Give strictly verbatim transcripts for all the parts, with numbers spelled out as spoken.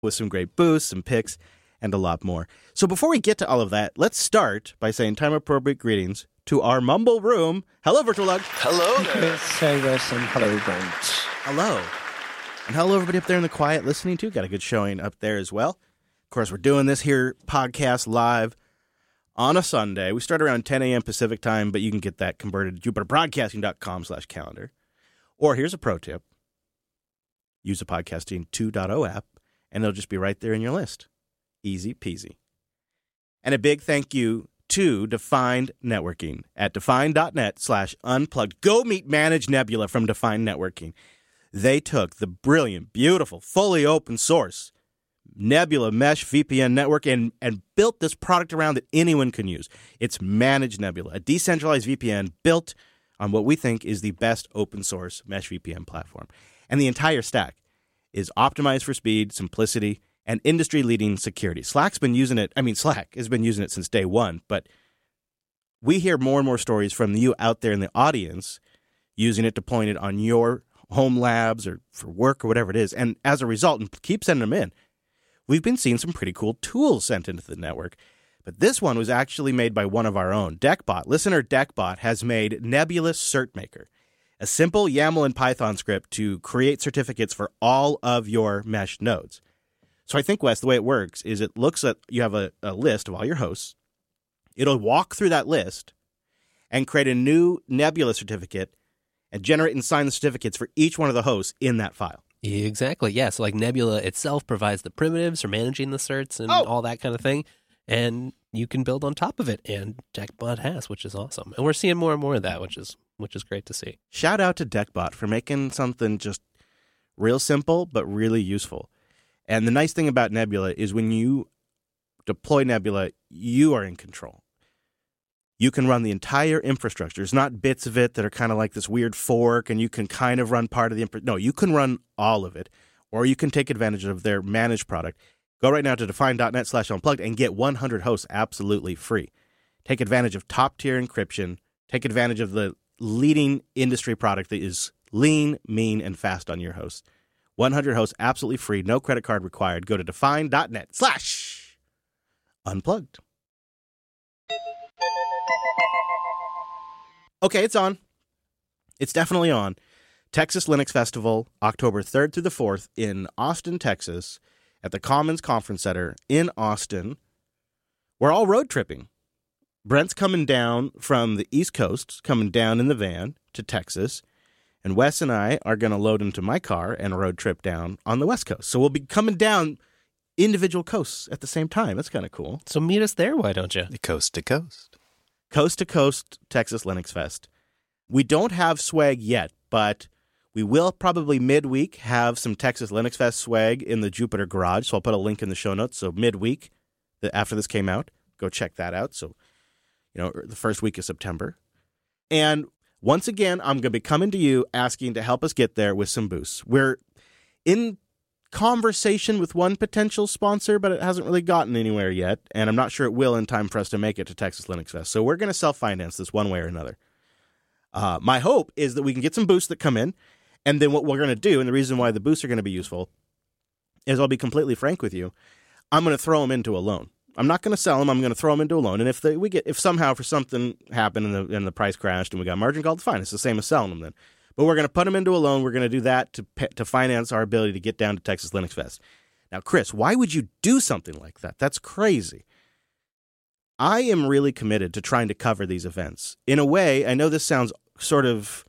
with some great boosts, some picks, and a lot more. So before we get to all of that, let's start by saying time-appropriate greetings to our Mumble Room. Hello, Virtual Lug. Hello there. Hey, Wes, and hello, Brent. Hello. And hello, everybody up there in the quiet listening, too. Got a good showing up there as well. Of course, we're doing this here podcast live on a Sunday. We start around ten a.m. Pacific time, but you can get that converted to jupiterbroadcasting.com slash calendar. Or here's a pro tip. Use the Podcasting two point oh app, and it'll just be right there in your list. Easy peasy. And a big thank you to Defined Networking at define.net slash unplugged. Go meet Manage Nebula from Defined Networking. They took the brilliant, beautiful, fully open source Nebula Mesh V P N network and, and built this product around that anyone can use. It's Manage Nebula, a decentralized V P N built on what we think is the best open source Mesh V P N platform. And the entire stack is optimized for speed, simplicity, and industry-leading security. Slack's been using it. I mean, Slack has been using it since day one, but we hear more and more stories from you out there in the audience using it, deploying it on your home labs or for work or whatever it is. And as a result, and keep sending them in, we've been seeing some pretty cool tools sent into the network. But this one was actually made by one of our own. DeckBot, listener DeckBot, has made Nebula CertMaker, a simple YAML and Python script to create certificates for all of your mesh nodes. So I think, Wes, the way it works is it looks at, you have a, a list of all your hosts. It'll walk through that list and create a new Nebula certificate and generate and sign the certificates for each one of the hosts in that file. Exactly, yeah. So like Nebula itself provides the primitives for managing the certs and oh. all that kind of thing. And you can build on top of it, and DeckBot has, which is awesome. And we're seeing more and more of that, which is which is great to see. Shout out to DeckBot for making something just real simple but really useful. And the nice thing about Nebula is when you deploy Nebula, you are in control. You can run the entire infrastructure. It's not bits of it that are kind of like this weird fork, and you can kind of run part of the infra- No, you can run all of it, or you can take advantage of their managed product. Go right now to define.net slash unplugged and get one hundred hosts absolutely free. Take advantage of top-tier encryption. Take advantage of the leading industry product that is lean, mean, and fast on your hosts. one hundred hosts absolutely free, no credit card required. Go to define.net slash unplugged. Okay, it's on. It's definitely on. Texas Linux Festival, October third through the fourth in Austin, Texas, at the Commons Conference Center in Austin. We're all road tripping. Brent's coming down from the East Coast, coming down in the van to Texas. And Wes and I are going to load into my car and road trip down on the West Coast. So we'll be coming down individual coasts at the same time. That's kind of cool. So meet us there, why don't you? Coast to coast. Coast to coast Texas Linux Fest. We don't have swag yet, but we will probably midweek have some Texas Linux Fest swag in the Jupiter Garage. So I'll put a link in the show notes. So midweek, after this came out, go check that out. So, you know, the first week of September. And once again, I'm going to be coming to you asking to help us get there with some boosts. We're in conversation with one potential sponsor, but it hasn't really gotten anywhere yet, and I'm not sure it will in time for us to make it to Texas Linux Fest. So we're going to self-finance this one way or another. Uh, my hope is that we can get some boosts that come in, and then what we're going to do, and the reason why the boosts are going to be useful, is I'll be completely frank with you, I'm going to throw them into a loan. I'm not going to sell them. I'm going to throw them into a loan. And if they, we get, if somehow for something happened and the, and the price crashed and we got margin called, fine. It's the same as selling them then. But we're going to put them into a loan. We're going to do that to to finance our ability to get down to Texas Linux Fest. Now, Chris, why would you do something like that? That's crazy. I am really committed to trying to cover these events. In a way, I know this sounds sort of,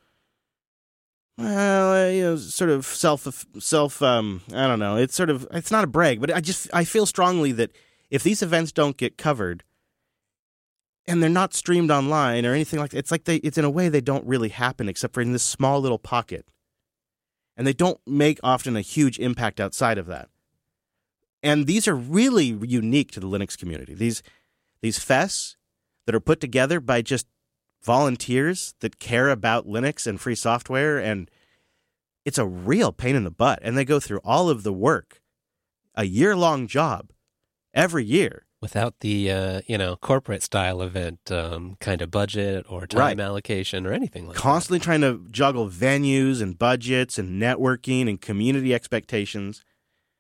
well, you know, sort of self, self. Um, I don't know. It's sort of, it's not a brag, but I just, I feel strongly that if these events don't get covered and they're not streamed online or anything like that, it's like they, it's in a way they don't really happen except for in this small little pocket. And they don't make often a huge impact outside of that. And these are really unique to the Linux community. These, these fests that are put together by just volunteers that care about Linux and free software, and it's a real pain in the butt. And they go through all of the work, a year-long job, every year. Without the, uh, you know, corporate-style event um, kind of budget or time right. allocation or anything like Constantly that. Constantly trying to juggle venues and budgets and networking and community expectations.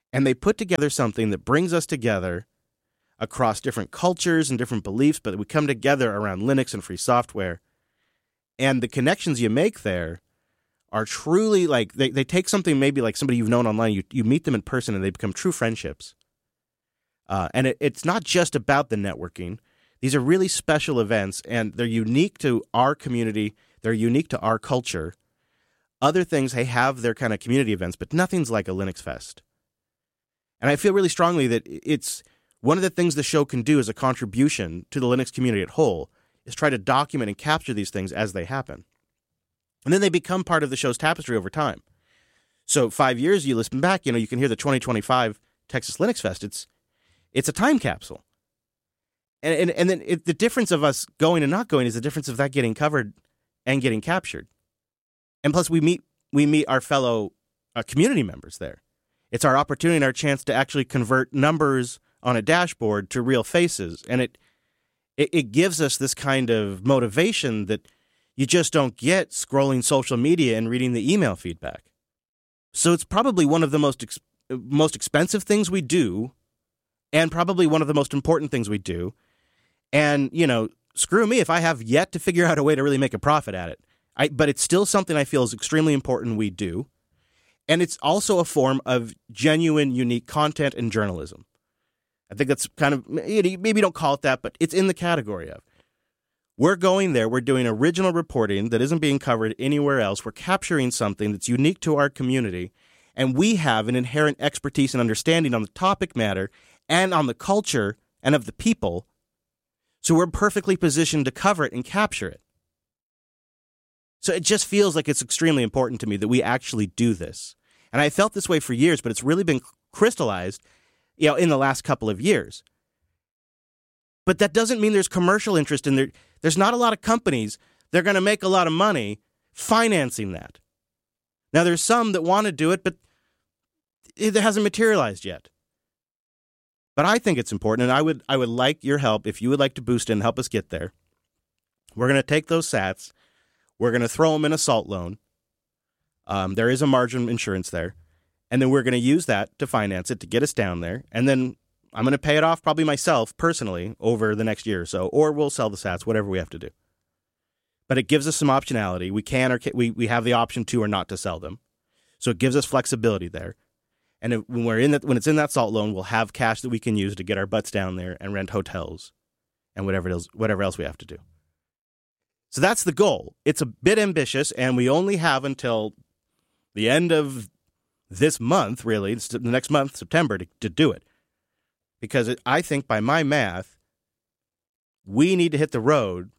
And they put together something that brings us together across different cultures and different beliefs, but we come together around Linux and free software. And the connections you make there are truly like, they, they take something maybe like somebody you've known online, you, you meet them in person and they become true friendships. Uh, and it, it's not just about the networking. These are really special events, and they're unique to our community. They're unique to our culture. Other things, they have their kind of community events, but nothing's like a Linux Fest. And I feel really strongly that it's one of the things the show can do as a contribution to the Linux community at whole is try to document and capture these things as they happen. And then they become part of the show's tapestry over time. So five years, you listen back, you know, you can hear the twenty twenty-five Texas Linux Fest. It's it's a time capsule. And and, and then it, the difference of us going and not going is the difference of that getting covered and getting captured. And plus, we meet we meet our fellow uh, community members there. It's our opportunity and our chance to actually convert numbers on a dashboard to real faces. And it, it it gives us this kind of motivation that you just don't get scrolling social media and reading the email feedback. So it's probably one of the most ex- most expensive things we do, and probably one of the most important things we do. And, you know, screw me if I have yet to figure out a way to really make a profit at it. I, but it's still something I feel is extremely important we do. And it's also a form of genuine, unique content and journalism. I think that's kind of, maybe don't call it that, but it's in the category of. We're going there, we're doing original reporting that isn't being covered anywhere else. We're capturing something that's unique to our community, and we have an inherent expertise and understanding on the topic matter and on the culture and of the people. So we're perfectly positioned to cover it and capture it. So it just feels like it's extremely important to me that we actually do this. And I felt this way for years, but it's really been crystallized, you know, in the last couple of years. But that doesn't mean there's commercial interest in there. There's not a lot of companies that are going to make a lot of money financing that. Now, there's some that want to do it, but it hasn't materialized yet. But I think it's important, and I would I would like your help if you would like to boost it and help us get there. We're going to take those sats. We're going to throw them in a SALT loan. Um, there is a margin insurance there. And then we're going to use that to finance it, to get us down there. And then I'm going to pay it off probably myself personally over the next year or so, or we'll sell the sats, whatever we have to do. But it gives us some optionality. We can or can, we we have the option to or not to sell them. So it gives us flexibility there. And if, when we're in that, when it's in that SALT loan, we'll have cash that we can use to get our butts down there and rent hotels and whatever else, whatever else we have to do. So that's the goal. It's a bit ambitious, and we only have until the end of this month, really, the next month, September, to, to do it. Because it, I think by my math, we need to hit the road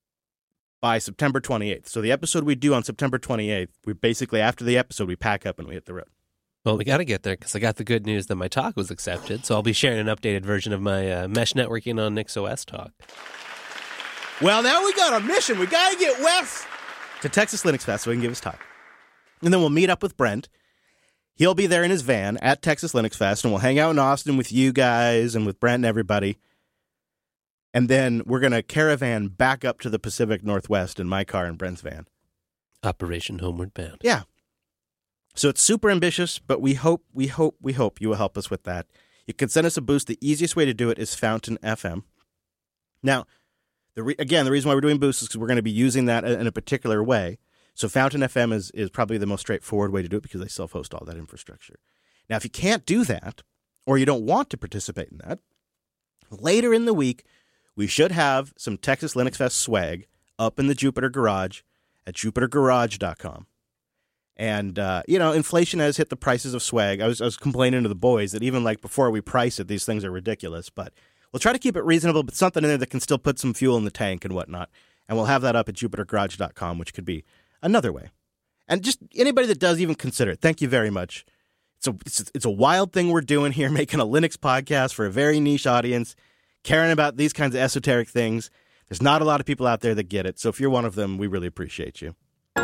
by September twenty-eighth. So the episode we do on September twenty-eighth, we basically, after the episode, we pack up and we hit the road. Well, we got to get there because I got the good news that my talk was accepted. So I'll be sharing an updated version of my uh, mesh networking on NixOS talk. Well, now we got a mission. We got to get Wes to Texas Linux Fest so we can give his talk. And then we'll meet up with Brent. He'll be there in his van at Texas Linux Fest, and we'll hang out in Austin with you guys and with Brent and everybody. And then we're going to caravan back up to the Pacific Northwest in my car and Brent's van. Operation Homeward Bound. Yeah. So it's super ambitious, but we hope, we hope, we hope you will help us with that. You can send us a boost. The easiest way to do it is Fountain F M. Now, the re- again, the reason why we're doing boosts is because we're going to be using that in a particular way. So Fountain F M is, is probably the most straightforward way to do it because they self-host all that infrastructure. Now, if you can't do that, or you don't want to participate in that, later in the week, we should have some Texas Linux Fest swag up in the Jupiter Garage at jupiter garage dot com. And, uh, you know, inflation has hit the prices of swag. I was, I was complaining to the boys that even, like, before we price it, these things are ridiculous. But we'll try to keep it reasonable, but something in there that can still put some fuel in the tank and whatnot. And we'll have that up at jupiter garage dot com, which could be another way. And just anybody that does even consider it, thank you very much. It's a, it's, it's a wild thing we're doing here, making a Linux podcast for a very niche audience, caring about these kinds of esoteric things. There's not a lot of people out there that get it. So if you're one of them, we really appreciate you.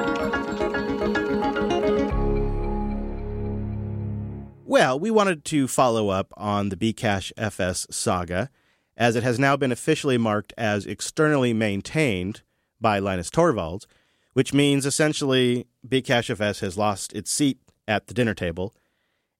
Well, we wanted to follow up on the Bcache F S saga, as it has now been officially marked as externally maintained by Linus Torvalds, which means essentially Bcache F S has lost its seat at the dinner table,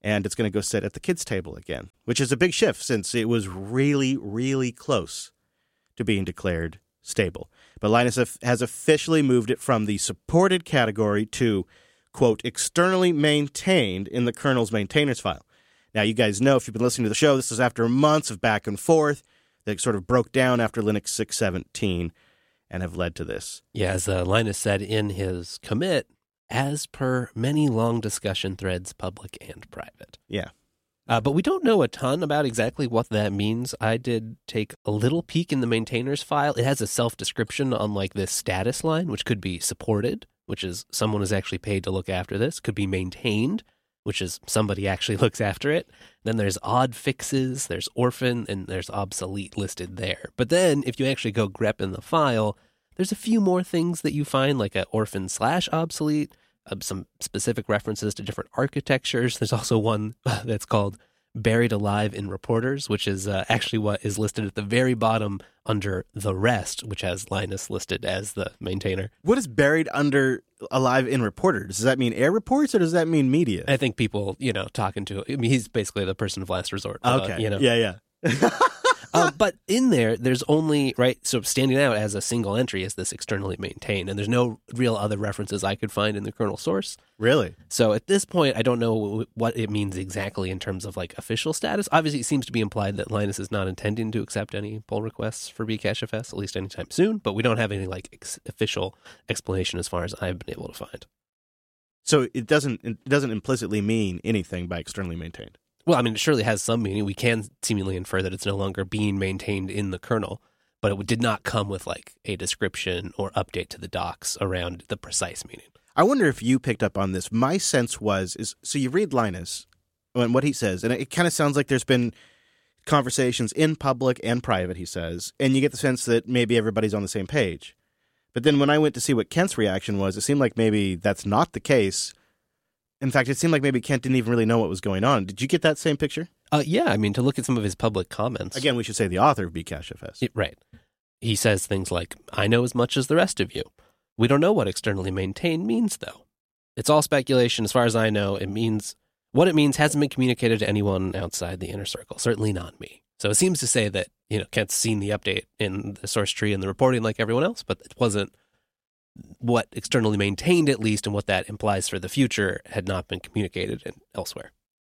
and it's going to go sit at the kids' table again, which is a big shift since it was really, really close to being declared stable. But Linus has officially moved it from the supported category to, quote, externally maintained in the kernel's maintainers file. Now, you guys know, if you've been listening to the show, this is after months of back and forth that sort of broke down after Linux six seventeen and have led to this. Yeah, as uh, Linus said in his commit, as per many long discussion threads, public and private. Yeah. Uh, but we don't know a ton about exactly what that means. I did take a little peek in the maintainers file. It has a self-description on like this status line, which could be supported, which is someone is actually paid to look after this. Could be maintained, which is somebody actually looks after it. Then there's odd fixes, there's orphan, and there's obsolete listed there. But then if you actually go grep in the file, there's a few more things that you find, like a orphan slash obsolete, uh, some specific references to different architectures. There's also one that's called Buried Alive in Reporters, which is uh, actually what is listed at the very bottom under the rest, which has Linus listed as the maintainer. What is buried under alive in reporters? Does that mean air reports or does that mean media? I think people, you know, talking to, I mean, he's basically the person of last resort. Okay. Uh, you know. Yeah, yeah. uh, but in there, there's only, right, so standing out as a single entry is this externally maintained, and there's no real other references I could find in the kernel source. Really? So at this point, I don't know what it means exactly in terms of like official status. Obviously, it seems to be implied that Linus is not intending to accept any pull requests for Bcachefs, at least anytime soon, but we don't have any like ex- official explanation as far as I've been able to find. So it doesn't it doesn't implicitly mean anything by externally maintained. Well, I mean, it surely has some meaning. We can seemingly infer that it's no longer being maintained in the kernel, but it did not come with like a description or update to the docs around the precise meaning. I wonder if you picked up on this. My sense was, is so you read Linus and what he says, and it kind of sounds like there's been conversations in public and private, he says, and you get the sense that maybe everybody's on the same page. But then when I went to see what Kent's reaction was, it seemed like maybe that's not the case. In fact, it seemed like maybe Kent didn't even really know what was going on. Did you get that same picture? Uh, yeah, I mean, to look at some of his public comments. Again, we should say the author of Bcachefs. It, right. He says things like, I know as much as the rest of you. We don't know what externally maintained means, though. It's all speculation. As far as I know, it means what it means hasn't been communicated to anyone outside the inner circle, certainly not me. So it seems to say that, you know, Kent's seen the update in the source tree and the reporting like everyone else, but it wasn't what externally maintained, at least, and what that implies for the future had not been communicated elsewhere.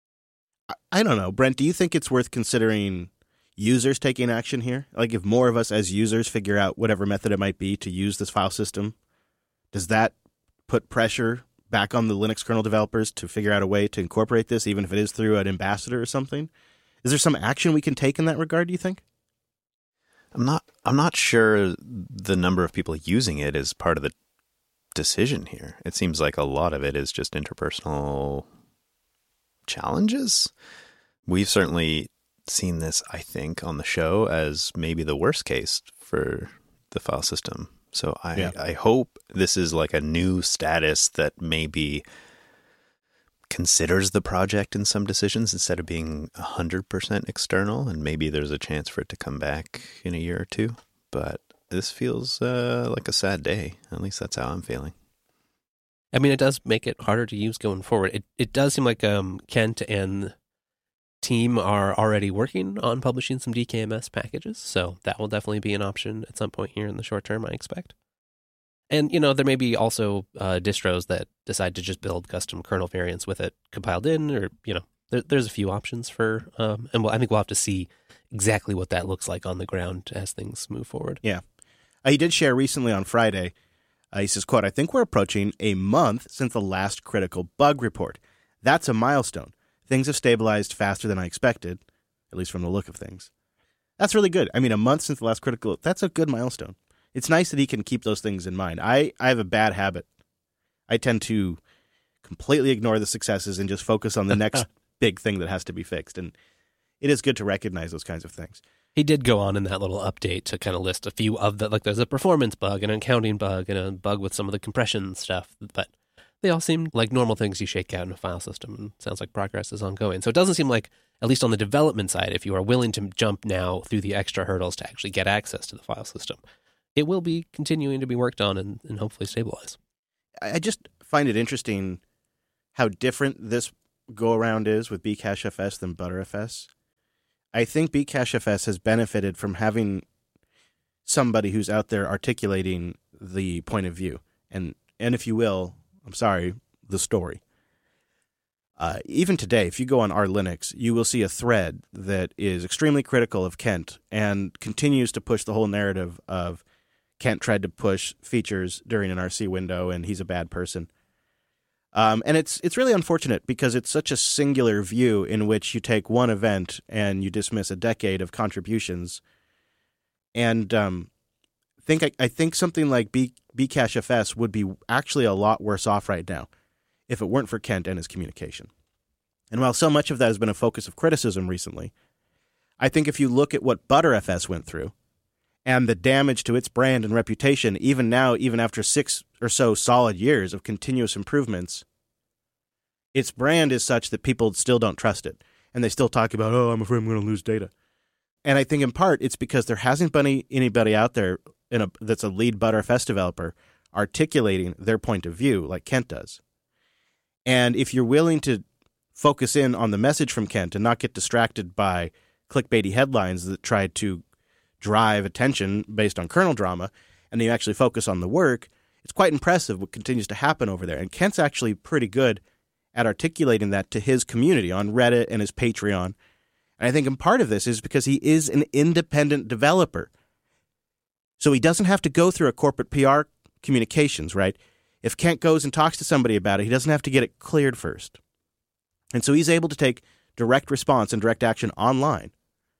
I don't know. Brent, do you think it's worth considering users taking action here? Like if more of us as users figure out whatever method it might be to use this file system, does that put pressure back on the Linux kernel developers to figure out a way to incorporate this, even if it is through an ambassador or something? Is there some action we can take in that regard, do you think? I'm not I'm not sure the number of people using it is part of the decision here. It seems like a lot of it is just interpersonal challenges. We've certainly seen this, I think, on the show as maybe the worst case for the file system. So I, yeah. I hope this is like a new status that maybe considers the project in some decisions instead of being one hundred percent external, and maybe there's a chance for it to come back in a year or two. But this feels uh, like a sad day. At least that's how I'm feeling. I mean, it does make it harder to use going forward. It it does seem like um, Kent and team are already working on publishing some D K M S packages, so that will definitely be an option at some point here in the short term, I expect. And, you know, there may be also uh, distros that decide to just build custom kernel variants with it compiled in, or, you know, there, there's a few options for, um, and we'll, I think we'll have to see exactly what that looks like on the ground as things move forward. Yeah. Uh, he did share recently on Friday, uh, he says, quote, I think we're approaching a month since the last critical bug report. That's a milestone. Things have stabilized faster than I expected, at least from the look of things. That's really good. I mean, a month since the last critical, that's a good milestone. It's nice that he can keep those things in mind. I, I have a bad habit. I tend to completely ignore the successes and just focus on the next big thing that has to be fixed. And it is good to recognize those kinds of things. He did go on in that little update to kind of list a few of the, like there's a performance bug, and an accounting bug, and a bug with some of the compression stuff. But they all seem like normal things you shake out in a file system, and it sounds like progress is ongoing. So it doesn't seem like, at least on the development side, if you are willing to jump now through the extra hurdles to actually get access to the file system, it will be continuing to be worked on and, and hopefully stabilize. I just find it interesting how different this go-around is with Bcachefs than ButterFS. I think Bcachefs has benefited from having somebody who's out there articulating the point of view. And, and if you will, I'm sorry, the story. Uh, even today, if you go on R Linux, you will see a thread that is extremely critical of Kent and continues to push the whole narrative of Kent tried to push features during an R C window and he's a bad person. Um, and it's it's really unfortunate because it's such a singular view in which you take one event and you dismiss a decade of contributions. And um, think I, I think something like B, Bcachefs would be actually a lot worse off right now if it weren't for Kent and his communication. And while so much of that has been a focus of criticism recently, I think if you look at what ButterFS went through and the damage to its brand and reputation, even now, even after six or so solid years of continuous improvements, its brand is such that people still don't trust it. And they still talk about, oh, I'm afraid I'm going to lose data. And I think in part it's because there hasn't been any, anybody out there in a, that's a lead ButterFS developer articulating their point of view like Kent does. And if you're willing to focus in on the message from Kent and not get distracted by clickbaity headlines that try to drive attention based on kernel drama, and you actually focus on the work, it's quite impressive what continues to happen over there. And Kent's actually pretty good at articulating that to his community on Reddit and his Patreon. And I think in part of this is because he is an independent developer. So he doesn't have to go through a corporate P R communications, right? If Kent goes and talks to somebody about it, he doesn't have to get it cleared first. And so he's able to take direct response and direct action online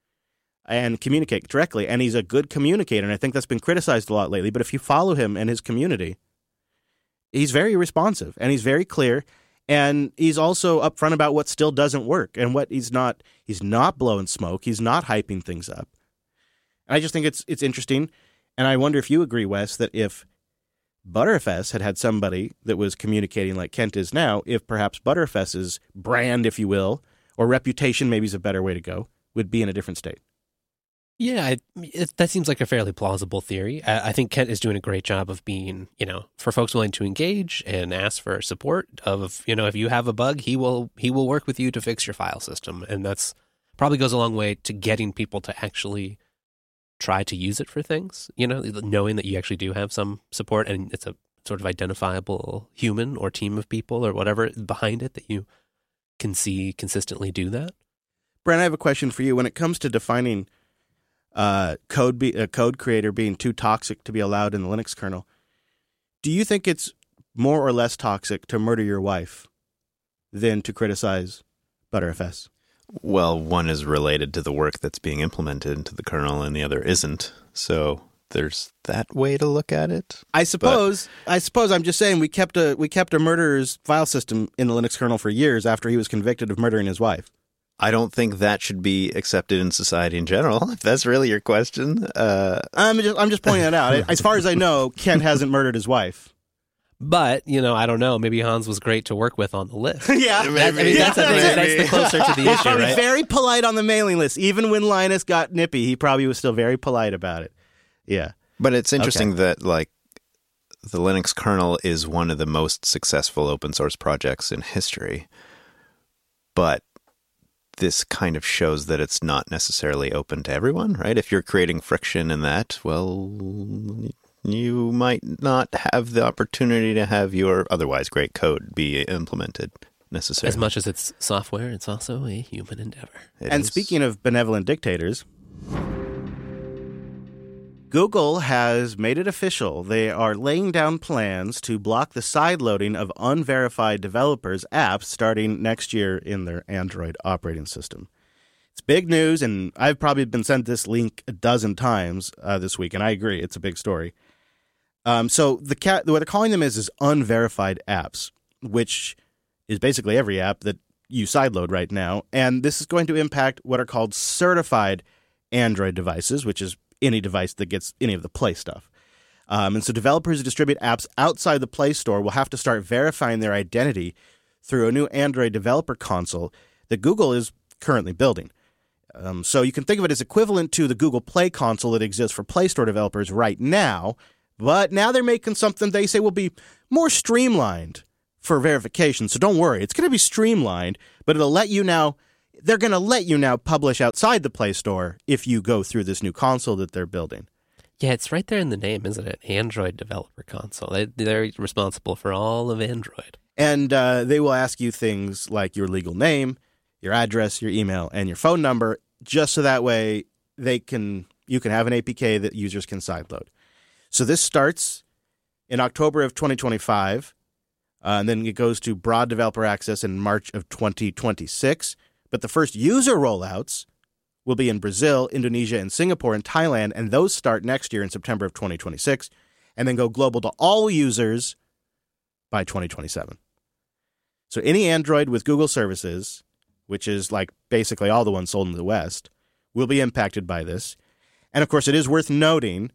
and communicate directly. And he's a good communicator, and I think that's been criticized a lot lately. But if you follow him and his community, he's very responsive, and he's very clear, and he's also upfront about what still doesn't work and what he's not. He's not blowing smoke. He's not hyping things up. And I just think it's it's interesting, and I wonder if you agree, Wes, that if ButterFS had had somebody that was communicating like Kent is now, if perhaps ButterFS's brand, if you will, or reputation, maybe is a better way to go, would be in a different state. Yeah, I, it, that seems like a fairly plausible theory. I, I think Kent is doing a great job of being, you know, for folks willing to engage and ask for support of, you know, if you have a bug, he will he will work with you to fix your file system. And that's probably goes a long way to getting people to actually try to use it for things, you know, knowing that you actually do have some support and it's a sort of identifiable human or team of people or whatever behind it that you can see consistently do that. Brent, I have a question for you. When it comes to defining uh, code be, a code creator being too toxic to be allowed in the Linux kernel, do you think it's more or less toxic to murder your wife than to criticize ButterFS? Well, one is related to the work that's being implemented into the kernel and the other isn't. So there's that way to look at it. I suppose but, I suppose I'm just saying we kept a we kept a murderer's file system in the Linux kernel for years after he was convicted of murdering his wife. I don't think that should be accepted in society in general, if that's really your question. Uh, I'm just I'm just pointing that out. As far as I know, Kent hasn't murdered his wife. But, you know, I don't know. Maybe Hans was great to work with on the list. yeah. Maybe. I mean, that's, yeah. the thing, that's the closer to the He's issue, probably right? very polite on the mailing list. Even when Linus got nippy, he probably was still very polite about it. Yeah. But it's interesting okay. that, like, the Linux kernel is one of the most successful open source projects in history. But this kind of shows that it's not necessarily open to everyone, right? If you're creating friction in that, well, you might not have the opportunity to have your otherwise great code be implemented necessarily. As much as it's software, it's also a human endeavor. It and is. Speaking of benevolent dictators, Google has made it official. They are laying down plans to block the sideloading of unverified developers' apps starting next year in their Android operating system. It's big news, and I've probably been sent this link a dozen times uh, this week, and I agree, it's a big story. Um, so the cat, what they're calling them is, is unverified apps, which is basically every app that you sideload right now. And this is going to impact what are called certified Android devices, which is any device that gets any of the Play stuff. Um, and so developers who distribute apps outside the Play Store will have to start verifying their identity through a new Android developer console that Google is currently building. Um, so you can think of it as equivalent to the Google Play console that exists for Play Store developers right now, but now they're making something they say will be more streamlined for verification. So don't worry. It's going to be streamlined, but it'll let you now, they're going to let you now publish outside the Play Store if you go through this new console that they're building. Yeah, it's right there in the name, isn't it? Android Developer Console. They, they're responsible for all of Android. And uh, they will ask you things like your legal name, your address, your email, and your phone number, just so that way they can you can have an A P K that users can sideload. So this starts in October of twenty twenty-five, uh, and then it goes to broad developer access in March of twenty twenty-six. But the first user rollouts will be in Brazil, Indonesia, and Singapore, and Thailand, and those start next year in September of twenty twenty-six, and then go global to all users by twenty twenty-seven. So any Android with Google services, which is like basically all the ones sold in the West, will be impacted by this. And of course, it is worth noting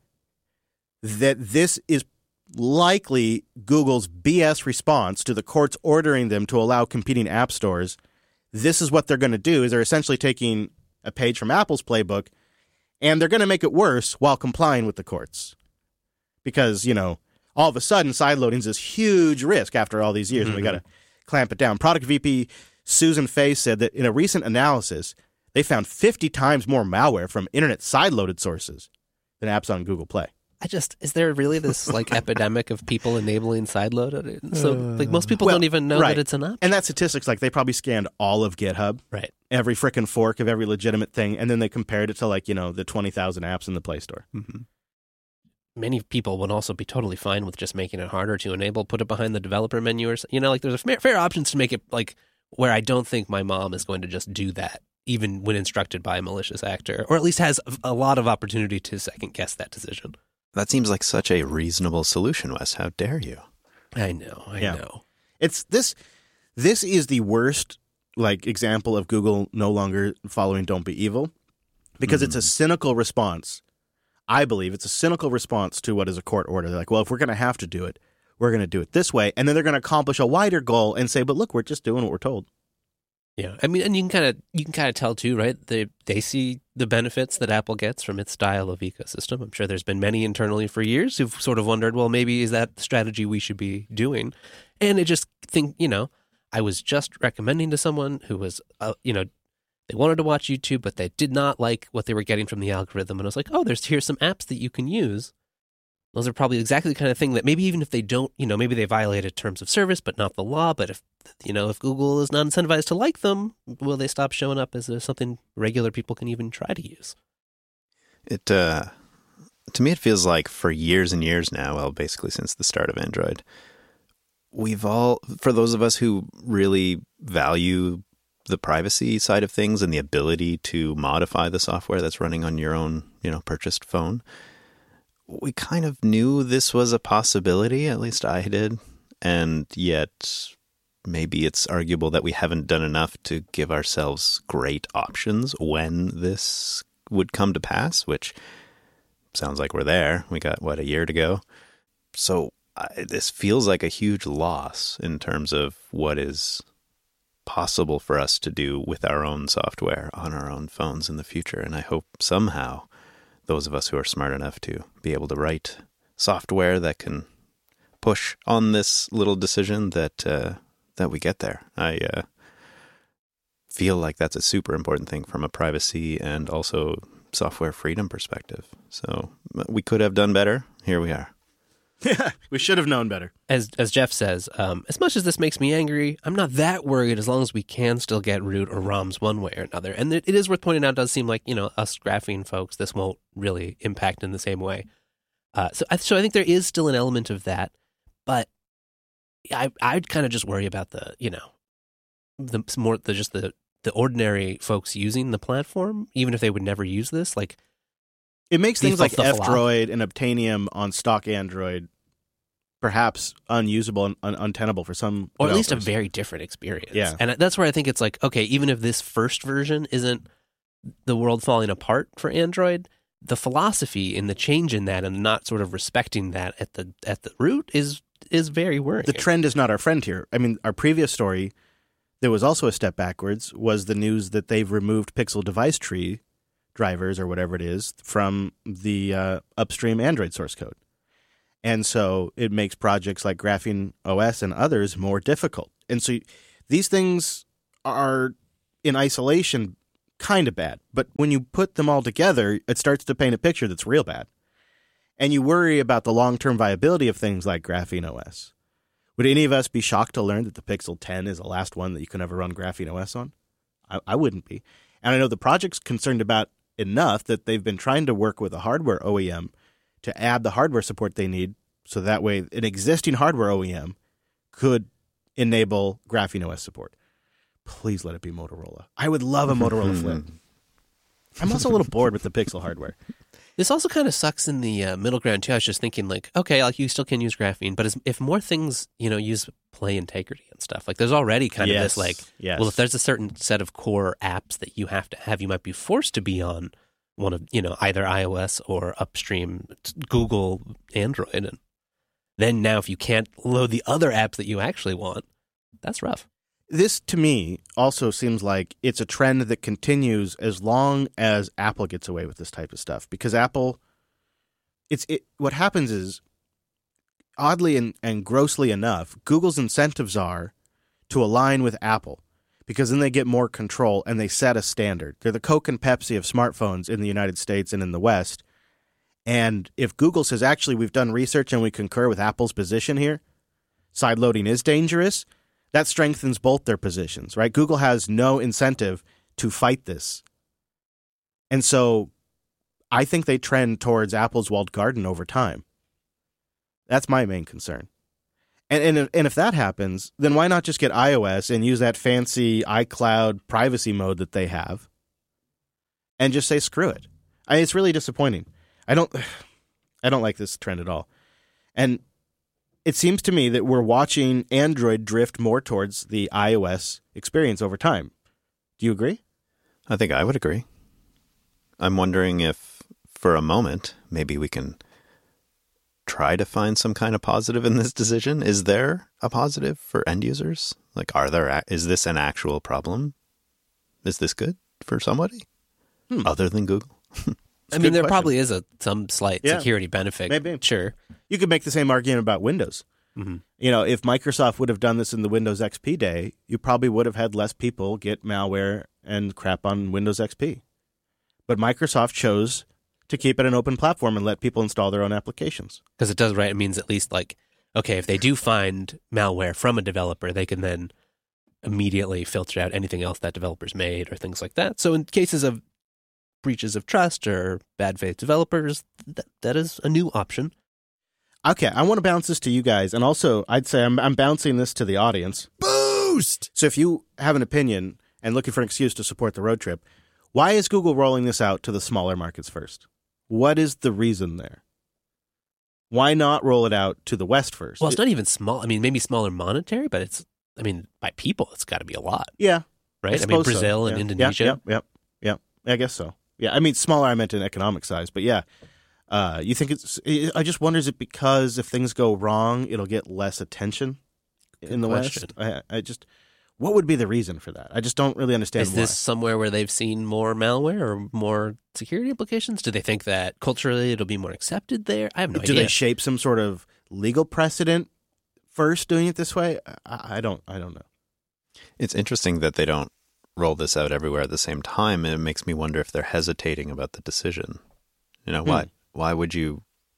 that this is likely Google's B S response to the courts ordering them to allow competing app stores. This is what they're going to do, is they're essentially taking a page from Apple's playbook, and they're going to make it worse while complying with the courts. Because, you know, all of a sudden, sideloading is this huge risk after all these years, mm-hmm. and we got to clamp it down. Product V P Susan Fay said that in a recent analysis, they found fifty times more malware from internet sideloaded sources than apps on Google Play. I just, is there really this like epidemic of people enabling sideloaded? So like most people well, don't even know right. that it's an option. And that statistics, like they probably scanned all of GitHub, right? Every frickin' fork of every legitimate thing, and then they compared it to like, you know, the twenty thousand apps in the Play Store. Mm-hmm. Many people would also be totally fine with just making it harder to enable, put it behind the developer menu or, you know, like there's a fair, fair options to make it like where I don't think my mom is going to just do that, even when instructed by a malicious actor, or at least has a lot of opportunity to second guess that decision. That seems like such a reasonable solution, Wes. How dare you? I know, I yeah. know. It's this. This is the worst, like, example of Google no longer following "Don't Be Evil," because mm. it's a cynical response. I believe it's a cynical response to what is a court order. They're like, well, if we're going to have to do it, we're going to do it this way, and then they're going to accomplish a wider goal and say, but look, we're just doing what we're told. Yeah, I mean, and you can kind of you can kind of tell too, right? They they see the benefits that Apple gets from its style of ecosystem. I'm sure there's been many internally for years who've sort of wondered, well, maybe is that the strategy we should be doing? And I just think, you know, I was just recommending to someone who was, uh, you know, they wanted to watch YouTube, but they did not like what they were getting from the algorithm. And I was like, oh, there's here's some apps that you can use. Those are probably exactly the kind of thing that maybe even if they don't, you know, maybe they violated terms of service, but not the law. But if, you know, if Google is not incentivized to like them, will they stop showing up as something regular people can even try to use? It, uh, to me, it feels like for years and years now, well, basically since the start of Android, we've all, for those of us who really value the privacy side of things and the ability to modify the software that's running on your own, you know, purchased phone, we kind of knew this was a possibility, at least I did, and yet maybe it's arguable that we haven't done enough to give ourselves great options when this would come to pass, which sounds like we're there. We got, what, a year to go? So I, this feels like a huge loss in terms of what is possible for us to do with our own software on our own phones in the future, and I hope somehow those of us who are smart enough to be able to write software that can push on this little decision that uh, that we get there. I uh, feel like that's a super important thing from a privacy and also software freedom perspective. So we could have done better. Here we are. Yeah, we should have known better. As as Jeff says, um, as much as this makes me angry, I'm not that worried as long as we can still get root or ROMs one way or another. And it is worth pointing out, it does seem like, you know, us graphene folks, this won't really impact in the same way. Uh, so, I, so I think there is still an element of that, but I I'd kind of just worry about the, you know, the more the just the the ordinary folks using the platform, even if they would never use this, like. It makes things like F-Droid and Obtainium on stock Android perhaps unusable and un- untenable for some Or at developers. least a very different experience. Yeah. And that's where I think it's like, okay, even if this first version isn't the world falling apart for Android, the philosophy and the change in that and not sort of respecting that at the at the root is is very worrying. The trend is not our friend here. I mean, our previous story, there was also a step backwards, was the news that they've removed Pixel Device Tree drivers or whatever it is from the uh, upstream Android source code. And so it makes projects like Graphene O S and others more difficult. And so these things are in isolation kind of bad. But when you put them all together, it starts to paint a picture that's real bad. And you worry about the long-term viability of things like Graphene O S. Would any of us be shocked to learn that the Pixel ten is the last one that you can ever run Graphene O S on? I, I wouldn't be. And I know the project's concerned about enough that they've been trying to work with a hardware O E M to add the hardware support they need, so that way an existing hardware O E M could enable Graphene O S support. Please let it be Motorola. I would love a Motorola Flip. I'm also a little bored with the Pixel hardware. This also kind of sucks in the uh, middle ground, too. I was just thinking, like, okay, like you still can use graphene, but as, if more things, you know, use play integrity and stuff, like there's already kind yes. of this, like, yes. well, if there's a certain set of core apps that you have to have, you might be forced to be on one of, you know, either iOS or upstream Google Android. And then now if you can't load the other apps that you actually want, that's rough. This, to me, also seems like it's a trend that continues as long as Apple gets away with this type of stuff. Because Apple, it's it. What happens is, oddly and, and grossly enough, Google's incentives are to align with Apple. Because then they get more control and they set a standard. They're the Coke and Pepsi of smartphones in the United States and in the West. And if Google says, actually, we've done research and we concur with Apple's position here, sideloading is dangerous, that strengthens both their positions, right? Google has no incentive to fight this. And so I think they trend towards Apple's walled garden over time. That's my main concern. And, and, and if that happens, then why not just get iOS and use that fancy iCloud privacy mode that they have and just say, screw it. I mean, it's really disappointing. I don't, I don't like this trend at all. And it seems to me that we're watching Android drift more towards the iOS experience over time. Do you agree? I think I would agree. I'm wondering if, for a moment, maybe we can try to find some kind of positive in this decision. Is there a positive for end users? Like, are there? Is this an actual problem? Is this good for somebody hmm. other than Google? I mean, there question. probably is a some slight yeah. security benefit. Maybe. Sure. You could make the same argument about Windows. Mm-hmm. You know, if Microsoft would have done this in the Windows X P day, you probably would have had less people get malware and crap on Windows X P. But Microsoft chose to keep it an open platform and let people install their own applications. Because it does, right? It means at least, like, okay, if they do find malware from a developer, they can then immediately filter out anything else that developer's made or things like that. So in cases of breaches of trust or bad faith developers, that, that is a new option. Okay, I want to bounce this to you guys, and also I'd say I'm, I'm bouncing this to the audience. Boost! So if you have an opinion and looking for an excuse to support the road trip, why is Google rolling this out to the smaller markets first? What is the reason there? Why not roll it out to the West first? Well, it's it, not even small. I mean, maybe smaller monetary, but it's, I mean, by people, it's got to be a lot. Yeah. Right? I, I mean, Brazil so. and yeah. Indonesia. Yep, yep, yep, yep. I guess so. Yeah, I mean, smaller I meant in economic size, but yeah. Uh, you think it's, I just wonder, is it because if things go wrong, it'll get less attention Good in the question. West? I, I just, what would be the reason for that? I just don't really understand Is why. this somewhere where they've seen more malware or more security implications? Do they think that culturally it'll be more accepted there? I have no Do idea. they shape some sort of legal precedent first doing it this way? I, I don't, I don't know. It's interesting that they don't roll this out everywhere at the same time, and it makes me wonder if they're hesitating about the decision. You know, why, hmm. why would you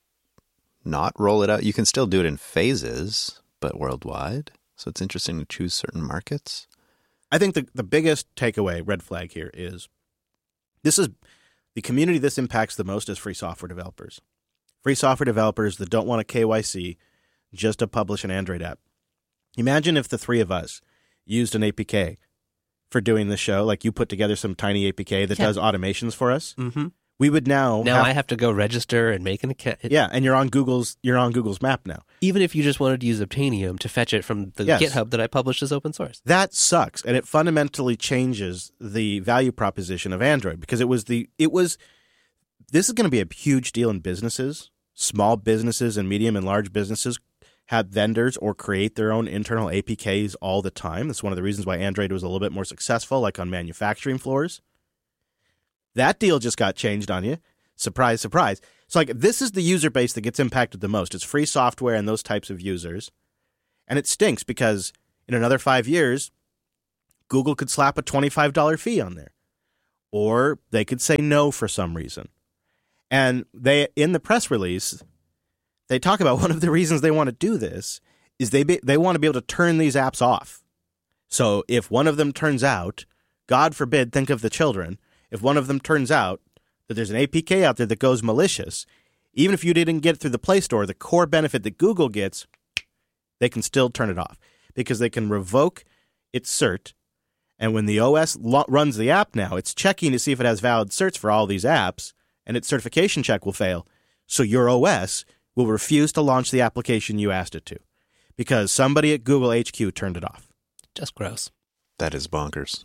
not roll it out? You can still do it in phases, but worldwide. So it's interesting to choose certain markets. I think the, the biggest takeaway, red flag here, is this is the community this impacts the most is free software developers. Free software developers that don't want a K Y C just to publish an Android app. Imagine if the three of us used an A P K for doing the show, like you put together some tiny A P K that yeah. does automations for us. Mm-hmm. We would now now have, I have to go register and make an account. Yeah, and you're on Google's you're on Google's map now. Even if you just wanted to use Obtainium to fetch it from the Yes. GitHub that I published as open source. That sucks, and it fundamentally changes the value proposition of Android because it was the it was this is going to be a huge deal in businesses. Small businesses and medium and large businesses have vendors or create their own internal A P Ks all the time. That's one of the reasons why Android was a little bit more successful, like on manufacturing floors. That deal just got changed on you. Surprise, surprise. So like this is the user base that gets impacted the most. It's free software and those types of users. And it stinks because in another five years, Google could slap a twenty-five dollars fee on there. Or they could say no for some reason. And they, in the press release, they talk about one of the reasons they want to do this is they be, they want to be able to turn these apps off. So if one of them turns out, God forbid, think of the children, if one of them turns out that there's an A P K out there that goes malicious, even if you didn't get it through the Play Store, the core benefit that Google gets, they can still turn it off because they can revoke its cert. And when the O S lo- runs the app now, it's checking to see if it has valid certs for all these apps, and its certification check will fail. So your O S will refuse to launch the application you asked it to because somebody at Google H Q turned it off. Just gross. That is bonkers.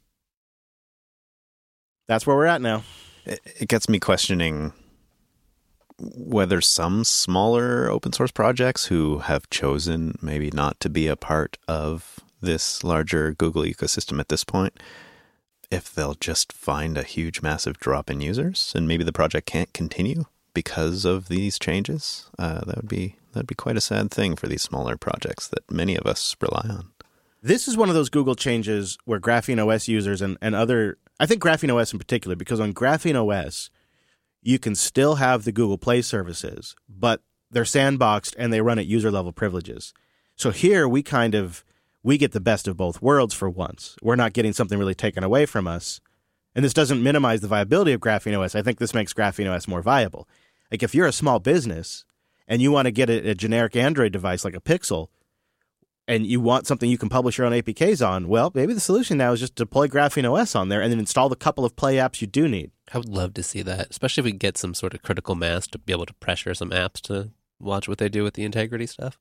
That's where we're at now. It, it gets me questioning whether some smaller open source projects who have chosen maybe not to be a part of this larger Google ecosystem at this point, if they'll just find a huge, massive drop in users and maybe the project can't continue because of these changes, uh, that would be that would be quite a sad thing for these smaller projects that many of us rely on. This is one of those Google changes where Graphene O S users and, and other, I think Graphene O S in particular, because on Graphene O S, you can still have the Google Play services, but they're sandboxed and they run at user level privileges. So here we kind of, we get the best of both worlds for once. We're not getting something really taken away from us. And this doesn't minimize the viability of Graphene O S. I think this makes Graphene O S more viable. Like if you're a small business and you want to get a, a generic Android device like a Pixel, and you want something you can publish your own A P Ks on, well, maybe the solution now is just deploy Graphene O S on there and then install the couple of Play apps you do need. I would love to see that, especially if we get some sort of critical mass to be able to pressure some apps to watch what they do with the integrity stuff.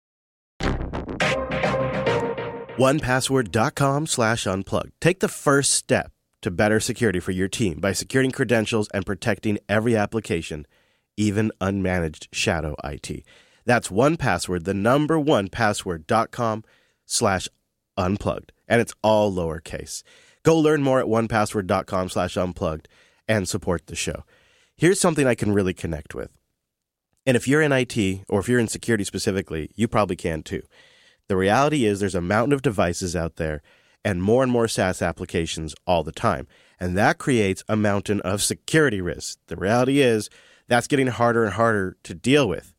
one password dot com slash unplugged. Take the first step to better security for your team by securing credentials and protecting every application, even unmanaged shadow I T. That's one password, the number one password dot com slash unplugged. And it's all lowercase. Go learn more at one password dot com slash unplugged and support the show. Here's something I can really connect with. And if you're in I T, or if you're in security specifically, you probably can too. The reality is there's a mountain of devices out there and more and more SaaS applications all the time. And that creates a mountain of security risks. The reality is that's getting harder and harder to deal with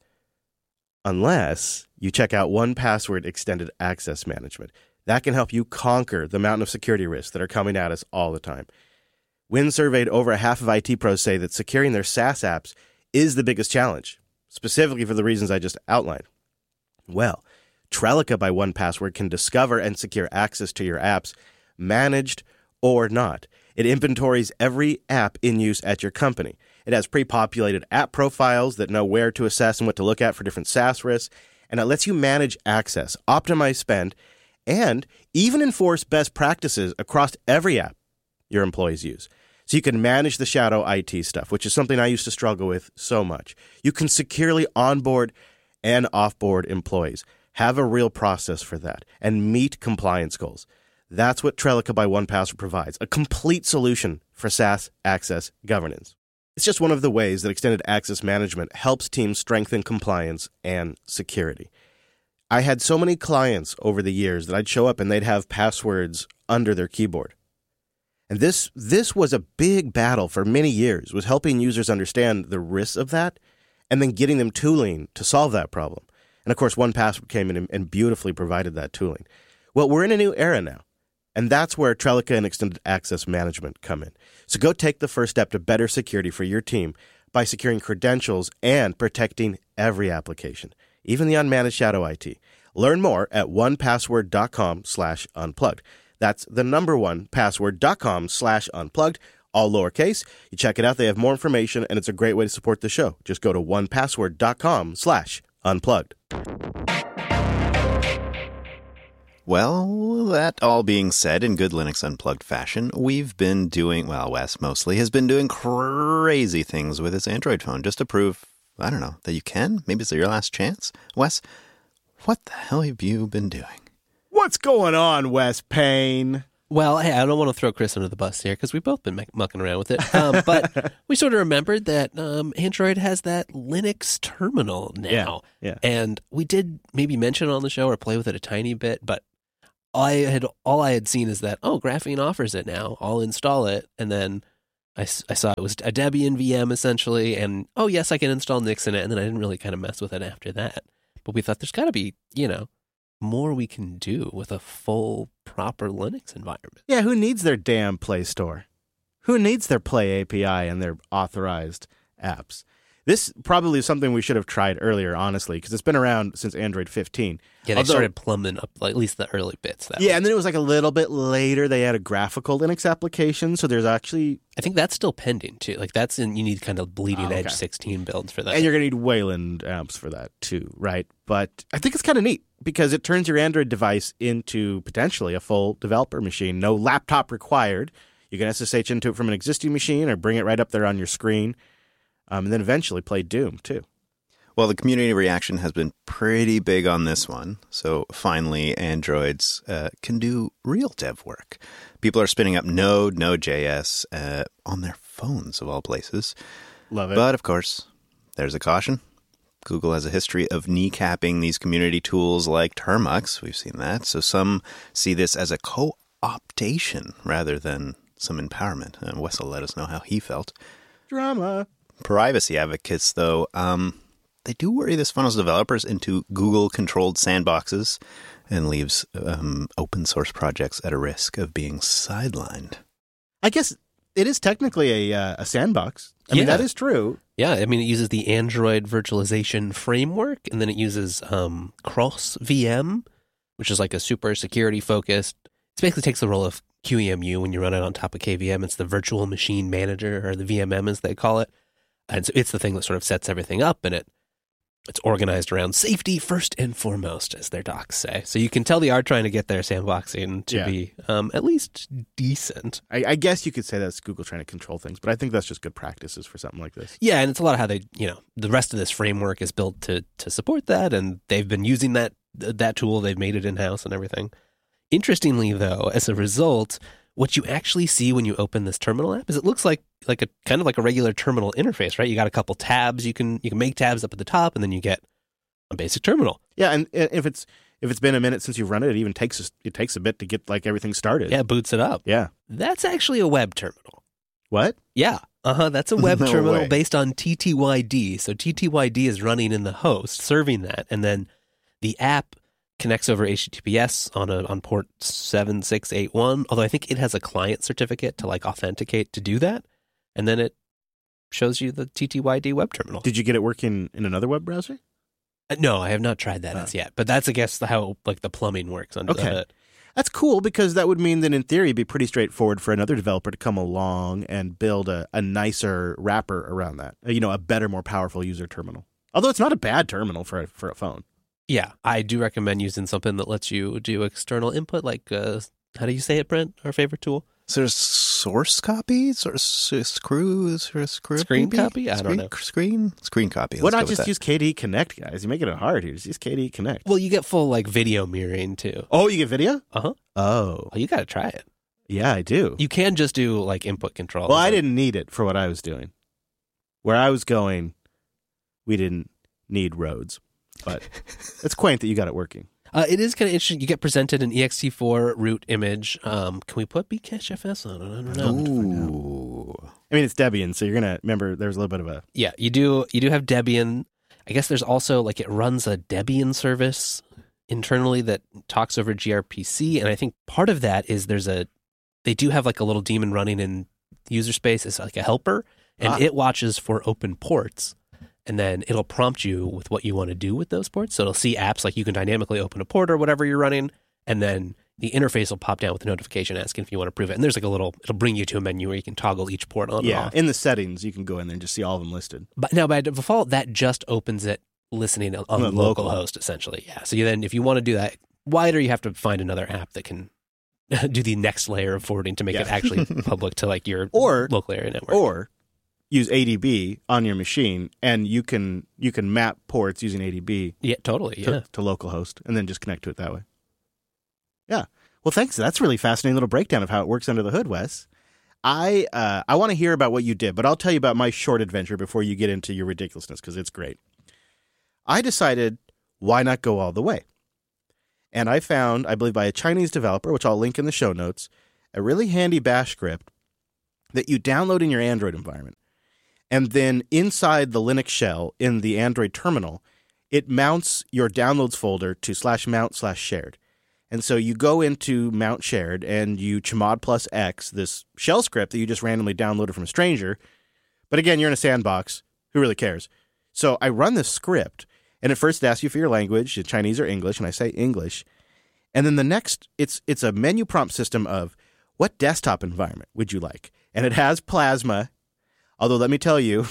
unless you check out one password Extended Access Management. That can help you conquer the mountain of security risks that are coming at us all the time. When surveyed, over a half of I T pros say that securing their SaaS apps is the biggest challenge, specifically for the reasons I just outlined. Well, Trellica by one password can discover and secure access to your apps, managed or not. It inventories every app in use at your company. It has pre-populated app profiles that know where to assess and what to look at for different SaaS risks, and it lets you manage access, optimize spend, and even enforce best practices across every app your employees use. So you can manage the shadow I T stuff, which is something I used to struggle with so much. You can securely onboard and offboard employees. Have a real process for that and meet compliance goals. That's what Trellica by one password provides, a complete solution for SaaS access governance. It's just one of the ways that Extended Access Management helps teams strengthen compliance and security. I had so many clients over the years that I'd show up and they'd have passwords under their keyboard. And this this was a big battle for many years, was helping users understand the risks of that and then getting them tooling to solve that problem. And of course, one password came in and beautifully provided that tooling. Well, we're in a new era now. And that's where Trellica and Extended Access Management come in. So go take the first step to better security for your team by securing credentials and protecting every application, even the unmanaged shadow I T. Learn more at one password dot com slash unplugged. That's the number one password dot com slash unplugged, all lowercase. You check it out. They have more information, and it's a great way to support the show. Just go to one password dot com slash unplugged. Well, that all being said, in good Linux Unplugged fashion, we've been doing, well, Wes mostly, has been doing crazy things with his Android phone just to prove, I don't know, that you can. Maybe it's your last chance. Wes, what the hell have you been doing? What's going on, Wes Payne? Well, hey, I don't want to throw Chris under the bus here because we've both been muck- mucking around with it. Um, but we sort of remembered that um, Android has that Linux terminal now. Yeah, yeah. And we did maybe mention it on the show or play with it a tiny bit, but I had all I had seen is that, oh, Graphene offers it now. I'll install it. And then I, I saw it was a Debian V M essentially. And, oh, yes, I can install Nix in it. And then I didn't really kind of mess with it after that. But we thought there's got to be, you know, more we can do with a full, proper Linux environment. Yeah, who needs their damn Play Store? Who needs their Play A P I and their authorized apps? This probably is something we should have tried earlier, honestly, because it's been around since Android fifteen. Yeah, they Although, started plumbing up, like, at least the early bits. That yeah, way. And then it was like a little bit later they had a graphical Linux application, so there's actually... I think that's still pending, too. Like, that's in, you need kind of bleeding oh, okay. edge sixteen builds for that. And you're going to need Wayland apps for that, too, right? But I think it's kind of neat, because it turns your Android device into potentially a full developer machine. No laptop required. You can S S H into it from an existing machine or bring it right up there on your screen. Um, and then eventually play Doom, too. Well, the community reaction has been pretty big on this one. So finally, Androids uh, can do real dev work. People are spinning up Node, Node.js uh, on their phones, of all places. Love it. But, of course, there's a caution. Google has a history of kneecapping these community tools like Termux. We've seen that. So some see this as a co-optation rather than some empowerment. And Wes will let us know how he felt. Drama. Privacy advocates, though, um, they do worry this funnels developers into Google-controlled sandboxes and leaves um, open-source projects at a risk of being sidelined. I guess it is technically a, uh, a sandbox. I yeah. mean, that is true. Yeah, I mean, it uses the Android virtualization framework, and then it uses um, Cross V M, which is like a super security-focused... It basically takes the role of Q E M U when you run it on top of K V M. It's the virtual machine manager, or the V M M as they call it. And so it's the thing that sort of sets everything up, and it it's organized around safety first and foremost, as their docs say. So you can tell they are trying to get their sandboxing to yeah. be um, at least decent. I, I guess you could say that's Google trying to control things, but I think that's just good practices for something like this. Yeah, and it's a lot of how they, you know, the rest of this framework is built to to support that, and they've been using that that tool. They've made it in-house and everything. Interestingly, though, as a result, what you actually see when you open this terminal app is it looks like like a kind of like a regular terminal interface, right? You got a couple tabs. You can you can make tabs up at the top, and then you get a basic terminal. Yeah, and if it's if it's been a minute since you've run it, it even takes a, it takes a bit to get like everything started. Yeah, it boots it up. Yeah, that's actually a web terminal. What? Yeah, uh huh. That's a web no terminal way. based on T T Y D. So T T Y D is running in the host, serving that, and then the app connects over H T T P S on a on port seven six eight one, although I think it has a client certificate to like authenticate to do that, and then it shows you the T T Y D web terminal. Did you get it working in another web browser? Uh, no, I have not tried that oh. as yet, but that's I guess how like the plumbing works under okay. the hood. That's cool because that would mean that in theory it'd be pretty straightforward for another developer to come along and build a, a nicer wrapper around that. You know, a better, more powerful user terminal. Although it's not a bad terminal for a, for a phone. Yeah, I do recommend using something that lets you do external input, like, uh, how do you say it, Brent, our favorite tool? So there's source copy? Sort of screw, sort of screw Screen maybe? copy? I screen, don't know. Screen? Screen copy. Why Let's not go with just that. use K D E Connect, guys? You're making it hard here. Just use K D E Connect. Well, you get full, like, video mirroring, too. Oh, you get video? Uh-huh. Oh. Oh, you got to try it. Yeah, I do. You can just do, like, input control. Well, I didn't need it for what I was doing. Where I was going, we didn't need roads. But it's quaint that you got it working. Uh, it is kind of interesting. You get presented an E X T four root image. Um, can we put Bcache F S on it? I don't know. Ooh. I mean, it's Debian, so you're going to remember there's a little bit of a... Yeah, you do You do have Debian. I guess there's also, like, it runs a Debian service internally that talks over gRPC, and I think part of that is there's a... They do have, like, a little daemon running in user space as, like, a helper, and ah. it watches for open ports. And then it'll prompt you with what you want to do with those ports. So it'll see apps like you can dynamically open a port or whatever you're running. And then the interface will pop down with a notification asking if you want to prove it. And there's like a little, it'll bring you to a menu where you can toggle each port on yeah, and off. In the settings, you can go in there and just see all of them listed. But now by default, that just opens it listening on, on the local, local host, essentially. Yeah. So you then, if you want to do that wider, you have to find another app that can do the next layer of forwarding to make yeah. it actually public to like your or, local area network. Or use A D B on your machine, and you can you can map ports using A D B. Yeah, totally. To, yeah, to localhost, and then just connect to it that way. Yeah. Well, thanks. That's a really fascinating little breakdown of how it works under the hood, Wes. I uh, I want to hear about what you did, but I'll tell you about my short adventure before you get into your ridiculousness, because it's great. I decided, why not go all the way? And I found, I believe by a Chinese developer, which I'll link in the show notes, a really handy bash script that you download in your Android environment. And then inside the Linux shell in the Android terminal, it mounts your downloads folder to slash mount slash shared. And so you go into mount shared and you chmod plus X, this shell script that you just randomly downloaded from a stranger. But again, you're in a sandbox. Who really cares? So I run this script, and at first it asks you for your language, Chinese or English, and I say English. And then the next, it's it's a menu prompt system of what desktop environment would you like? And it has Plasma, although let me tell you,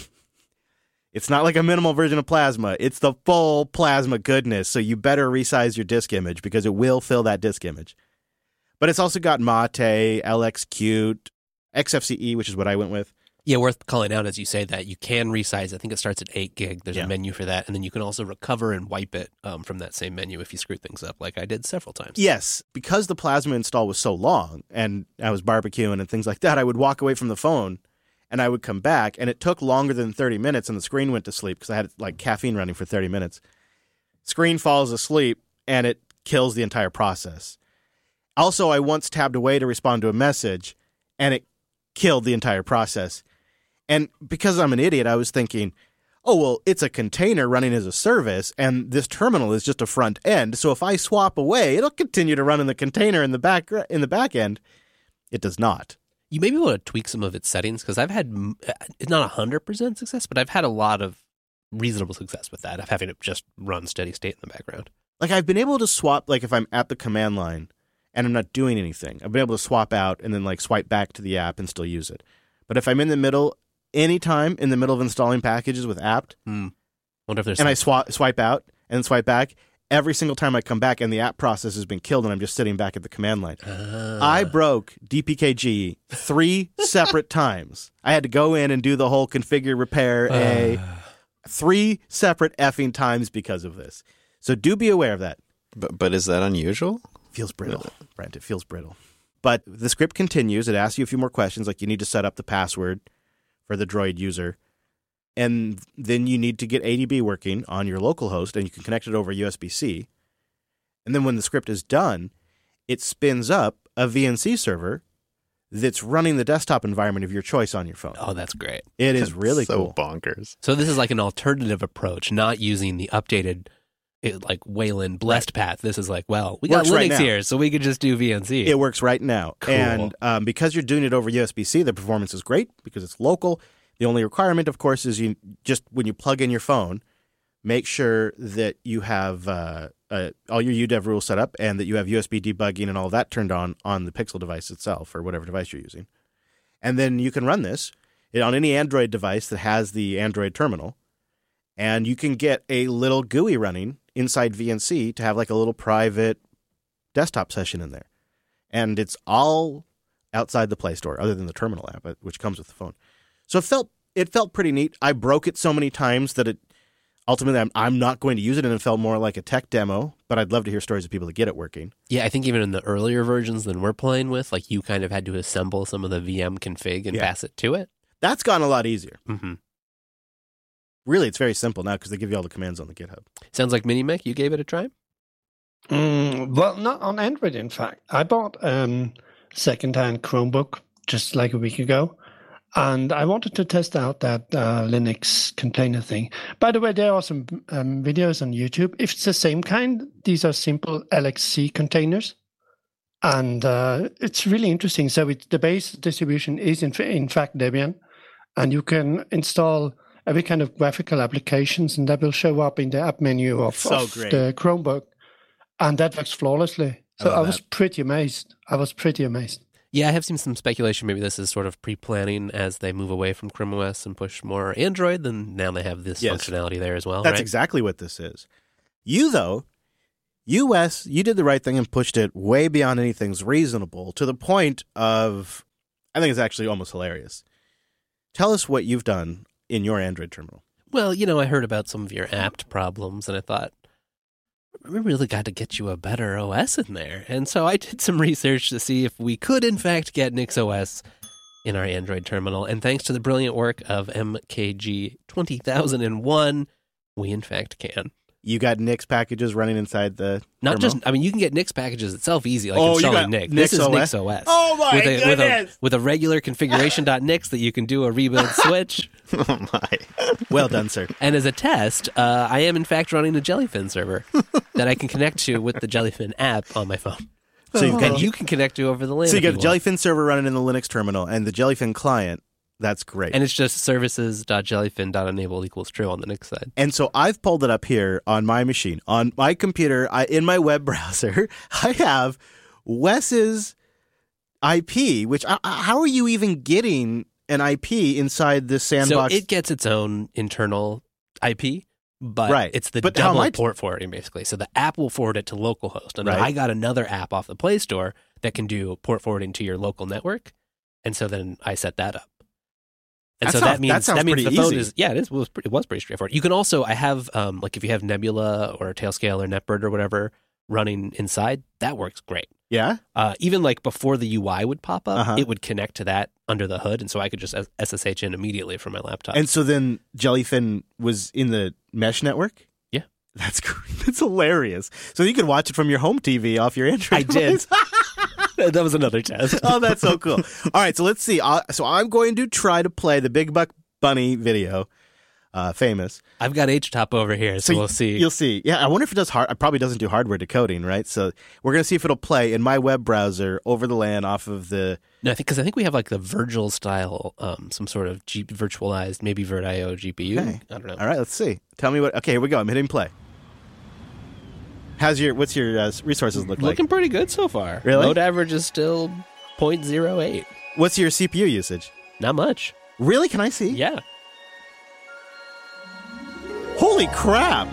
it's not like a minimal version of Plasma. It's the full Plasma goodness, so you better resize your disk image because it will fill that disk image. But it's also got Mate, L X Qt, X F C E, which is what I went with. Yeah, worth calling out as you say that. You can resize. I think it starts at eight gig. There's Yeah. a menu for that. And then you can also recover and wipe it um, from that same menu if you screw things up, like I did several times. Yes, because the Plasma install was so long and I was barbecuing and things like that, I would walk away from the phone and I would come back, and it took longer than thirty minutes, and the screen went to sleep because I had like caffeine running for thirty minutes. Screen falls asleep, and it kills the entire process. Also, I once tabbed away to respond to a message, and it killed the entire process. And because I'm an idiot, I was thinking, oh, well, it's a container running as a service, and this terminal is just a front end. So if I swap away, it'll continue to run in the container in the back in the back end. It does not. You may be able to tweak some of its settings because I've had, it's not one hundred percent success, but I've had a lot of reasonable success with that, of having it just run steady state in the background. Like I've been able to swap, like if I'm at the command line and I'm not doing anything, I've been able to swap out and then like swipe back to the app and still use it. But if I'm in the middle, anytime in the middle of installing packages with apt, Hmm. Wonder if there's and I some- swap, swipe out and swipe back, every single time I come back and the app process has been killed and I'm just sitting back at the command line. Ah. I broke D P K G three separate times. I had to go in and do the whole configure, repair, a three separate effing times because of this. So do be aware of that. But but is that unusual? Feels brittle, Brent. It feels brittle. But the script continues. It asks you a few more questions, like you need to set up the password for the Droid user. And then you need to get A D B working on your local host, and you can connect it over U S B C. And then when the script is done, it spins up a V N C server that's running the desktop environment of your choice on your phone. Oh, that's great. It is really so cool. bonkers. So this is like an alternative approach, not using the updated, it, like Wayland blessed path. This is like, well, we got Works right Linux now. here, so we could just do V N C. It works right now. Cool. And um, because you're doing it over U S B C, the performance is great because it's local. The only requirement, of course, is you just when you plug in your phone, make sure that you have uh, uh, all your U D E V rules set up and that you have U S B debugging and all that turned on on the Pixel device itself or whatever device you're using. And then you can run this on any Android device that has the Android terminal, and you can get a little G U I running inside V N C to have like a little private desktop session in there. And it's all outside the Play Store other than the terminal app, which comes with the phone. So it felt it felt pretty neat. I broke it so many times that it ultimately I'm, I'm not going to use it, and it felt more like a tech demo. But I'd love to hear stories of people that get it working. Yeah, I think even in the earlier versions than we're playing with, like you kind of had to assemble some of the V M config and Yeah. pass it to it. That's gotten a lot easier. Mm-hmm. Really, it's very simple now because they give you all the commands on the GitHub. Sounds like Minimec, you gave it a try? Mm, well, not on Android, in fact. I bought um second-hand Chromebook just like a week ago, and I wanted to test out that uh, Linux container thing. By the way, there are some um, videos on YouTube. If it's the same kind, these are simple L X C containers, and uh, it's really interesting. So it, the base distribution is in, in fact Debian, and you can install every kind of graphical applications, and that will show up in the app menu of, So of great. the Chromebook, and that works flawlessly. So I I, love was that. pretty amazed. I was pretty amazed. Yeah, I have seen some speculation. Maybe this is sort of pre-planning as they move away from Chrome O S and push more Android. Then now they have this Yes. functionality there as well. That's right? exactly what this is. You, though, U S, you did the right thing and pushed it way beyond anything's reasonable to the point of, I think it's actually almost hilarious. Tell us what you've done in your Android terminal. Well, you know, I heard about some of your apt problems, and I thought, we really got to get you a better O S in there. And so I did some research to see if we could, in fact, get NixOS in our Android terminal. And thanks to the brilliant work of M K G two thousand one, we, in fact, can. You got Nix packages running inside the Not terminal? just, I mean, you can get Nix packages itself easy, like Oh, you installing got Nix. Nix This is O S? NixOS. Oh, my with a, with a, goodness! with a regular configuration.nix that you can do a rebuild switch. Oh, my. Well done, sir. And as a test, uh, I am, in fact, running a Jellyfin server that I can connect to with the Jellyfin app on my phone. So you've got, And you can connect to over the LAN. so you if got the want. Jellyfin server running in the Linux terminal and the Jellyfin client. That's great. And it's just services.jellyfin.enable equals true on the Nix side. And so I've pulled it up here on my machine, on my computer, I, in my web browser. I have Wes's I P, which I, I- how are you even getting an I P inside this sandbox? So it gets its own internal I P, but Right. it's the But how double am I t- port forwarding, basically. So the app will forward it to localhost. And Right. I got another app off the Play Store that can do port forwarding to your local network. And so then I set that up. And That so sounds- that means that sounds means pretty the phone easy. is yeah it is it was, pretty, it was pretty straightforward. You can also I have um like if you have Nebula or Tailscale or Netbird or whatever running inside, that works great. yeah? Uh, even like before the U I would pop up, Uh-huh. it would connect to that under the hood, and so I could just S S H in immediately from my laptop. And so then Jellyfin was in the mesh network? Yeah. That's great. That's hilarious. So you could watch it from your home T V off your Android I did. device? That was another test. Oh, that's so cool. All right, so let's see. Uh, so I'm going to try to play the Big Buck Bunny video, uh, famous. I've got H top over here, so, So we'll see. You'll see. Yeah, I wonder if it does hard. It probably doesn't do hardware decoding, right? So we're going to see if it'll play in my web browser over the LAN off of the... No, I think because I think we have like the Virgil style, um, some sort of G- virtualized, maybe VirtIO G P U. Okay. I don't know. All right, let's see. Tell me what... Okay, here we go. I'm hitting play. How's your... What's your uh, resources look like? Looking pretty good so far. Really? Load average is still zero point zero eight. What's your C P U usage? Not much. Really? Can I see? Yeah. Holy crap!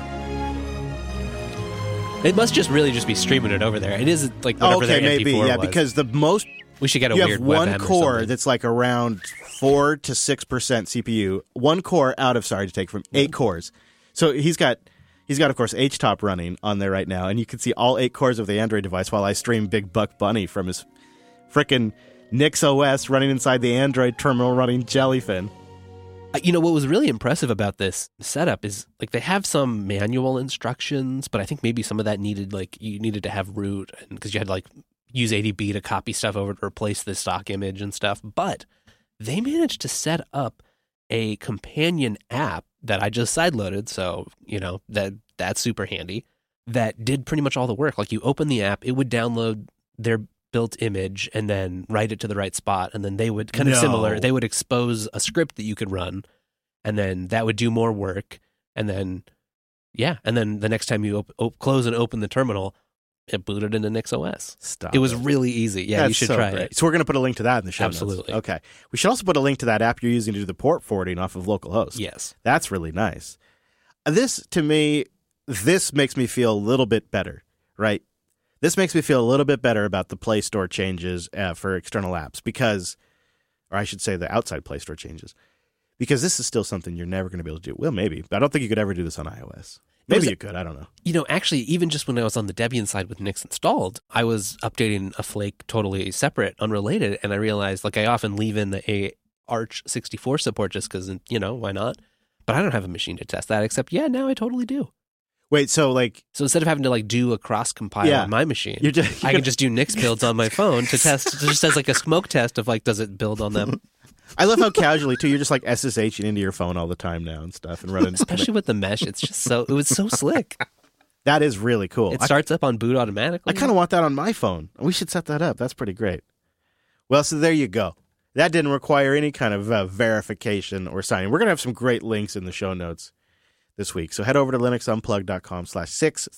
It must just really just be streaming it over there. It is like whatever Okay, their M P four maybe. Yeah, was. because the most... we should get a You weird have one WebM or core something. that's like around four to six percent C P U. One core out of sorry to take from eight cores. So he's got he's got of course H top running on there right now, and you can see all eight cores of the Android device while I stream Big Buck Bunny from his frickin' NixOS running inside the Android terminal running Jellyfin. Uh, You know, what was really impressive about this setup is like they have some manual instructions, but I think maybe some of that needed like you needed to have root because you had to like use A D B to copy stuff over to replace the stock image and stuff. But they managed to set up a companion app that I just sideloaded. So, you know, that that's super handy. That did pretty much all the work. Like you open the app, it would download their built image and then write it to the right spot, and then they would kind of No. similar they would expose a script that you could run, and then that would do more work, and then yeah and then the next time you op- op- close and open the terminal, it booted into NixOS. Stop. It was really easy. Yeah, That's you should so try great. it. So we're going to put a link to that in the show notes. Absolutely. Okay. We should also put a link to that app you're using to do the port forwarding off of localhost. Yes. That's really nice. This, to me, this makes me feel a little bit better, right? This makes me feel a little bit better about the Play Store changes uh, for external apps because, or I should say the outside Play Store changes, because this is still something you're never going to be able to do. Well, maybe, but I don't think you could ever do this on iOS. Maybe was- you could. I don't know. You know, actually, even just when I was on the Debian side with Nix installed, I was updating a flake totally separate, unrelated, and I realized, like, I often leave in the a Arch sixty-four support just because, you know, why not? But I don't have a machine to test that, except, yeah, now I totally do. Wait, so like So instead of having to, like, do a cross-compile Yeah. on my machine, you're just, I can just do Nix builds on my phone to test, just as, like, a smoke test of, like, does it build on them? I love how casually too. You're just like S S Hing into your phone all the time now and stuff, and running. Especially with the mesh, it's just so, it was so slick. That is really cool. It I- starts up on boot automatically. I kind of want that on my phone. We should set that up. That's pretty great. Well, so there you go. That didn't require any kind of uh, verification or signing. We're going to have some great links in the show notes this week. So head over to linuxunplugged.com slash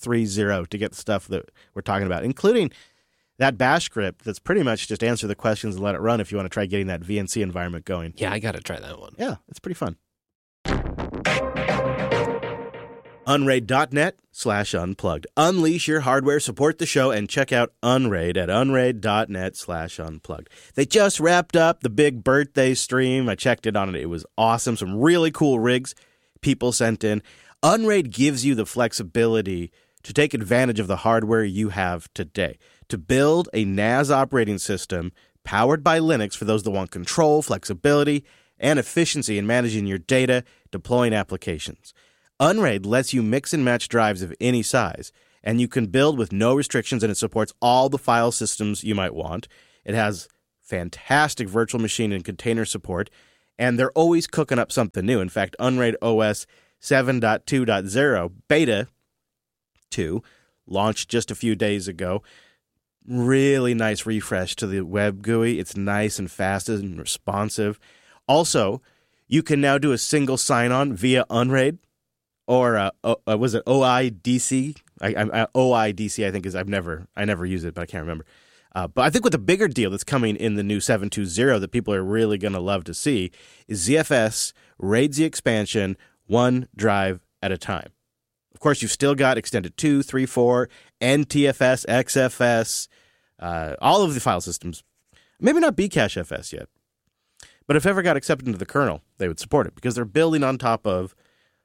630 to get the stuff that we're talking about, including that bash script that's pretty much just answer the questions and let it run if you want to try getting that V N C environment going. Yeah, I got to try that one. Yeah, it's pretty fun. Unraid.net slash unplugged. Unleash your hardware, support the show, and check out Unraid at unraid.net slash unplugged. They just wrapped up the big birthday stream. I checked it on it. It was awesome. Some really cool rigs people sent in. Unraid gives you the flexibility to take advantage of the hardware you have today. To build a N A S operating system powered by Linux for those that want control, flexibility, and efficiency in managing your data, deploying applications. Unraid lets you mix and match drives of any size, and you can build with no restrictions, and it supports all the file systems you might want. It has fantastic virtual machine and container support, and they're always cooking up something new. In fact, Unraid O S seven point two point zero Beta two launched just a few days ago. Really nice refresh to the web G U I. It's nice and fast and responsive. Also, you can now do a single sign-on via Unraid, or uh, uh, was it O I D C? I, I, O I D C, I think is I've never I never used it, but I can't remember. Uh, but I think what the bigger deal that's coming in the new seven point two point zero that people are really going to love to see is Z F S RAID Z expansion, one drive at a time. Of course, you've still got extended two, three, four, N T F S, X F S, uh, all of the file systems. Maybe not Bcache F S yet. But if ever got accepted into the kernel, they would support it because they're building on top of